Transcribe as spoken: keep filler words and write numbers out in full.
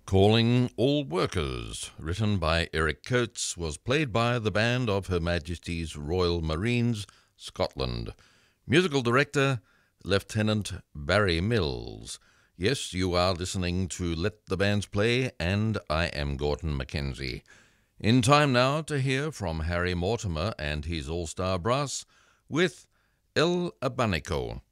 Calling All Workers, written by Eric Coates, was played by the band of Her Majesty's Royal Marines, Scotland. Musical director, Lieutenant Barry Mills. Yes, you are listening to Let the Bands Play, and I am Gordon Mackenzie. In time now to hear from Harry Mortimer and his all-star brass with El Abanico.